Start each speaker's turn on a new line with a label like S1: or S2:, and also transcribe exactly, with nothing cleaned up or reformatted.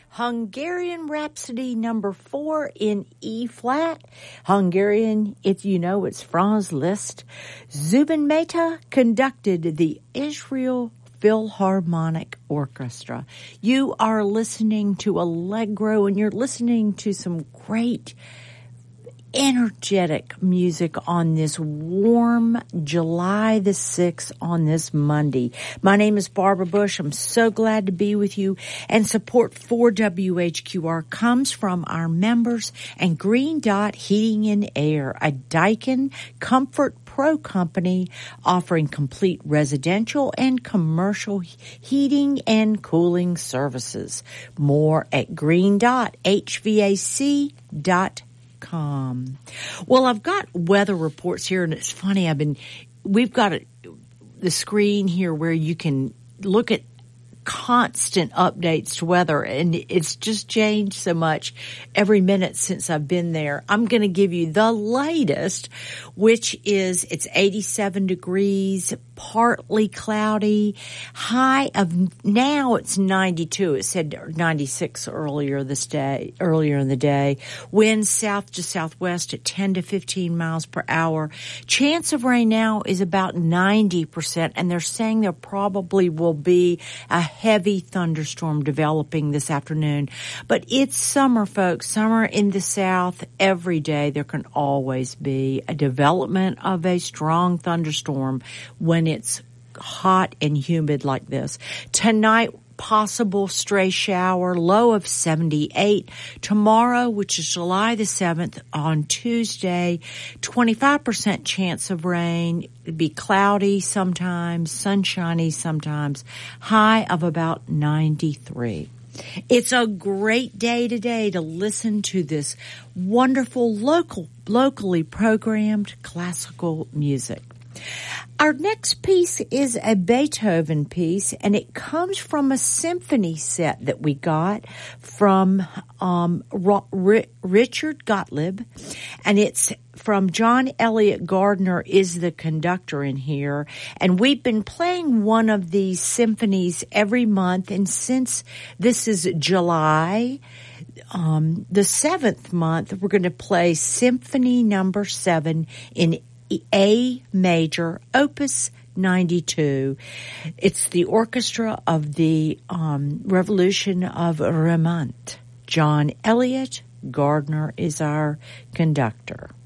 S1: Hungarian Rhapsody number four in E flat. Hungarian, if you know, it's Franz Liszt. Zubin Mehta conducted the Israel Philharmonic Orchestra. You are listening to Allegro, and you're listening to some great energetic music on this warm July the sixth on this Monday. My name is Barbara Bush. I'm so glad to be with you, and support for W H Q R comes from our members and Green Dot Heating and Air, a Daikin Comfort Pro company offering complete residential and commercial heating and cooling services. More at green dot h v a c dot com. Com. Well, I've got weather reports here, and it's funny. I've been, we've got a, the screen here where you can look at constant updates to weather, and it's just changed so much every minute since I've been there. I'm going to give you the latest, which is it's eighty-seven degrees, partly cloudy, high of now it's ninety-two. It said ninety-six earlier this day, earlier in the day. Winds south to southwest at ten to fifteen miles per hour. Chance of rain now is about ninety percent, and they're saying there probably will be a heavy thunderstorm developing this afternoon. But it's summer, folks. Summer in the south. Every day there can always be a development of a strong thunderstorm when it's hot and humid like this. Tonight, possible stray shower, low of seventy-eight. Tomorrow, which is July the seventh, on Tuesday, twenty-five percent chance of rain. It'd be cloudy sometimes, sunshiny sometimes, high of about ninety-three. It's a great day today to listen to this wonderful local, locally programmed classical music. Our next piece is a Beethoven piece, and it comes from a symphony set that we got from um, R- R- Richard Gottlieb, and it's from John Elliott Gardner is the conductor in here, and we've been playing one of these symphonies every month, and since this is July, um, the seventh month, we're going to play Symphony Number Seven in A major, Opus ninety-two. It's the orchestra of the um, Revolution of Remont. John Elliott Gardner is our conductor.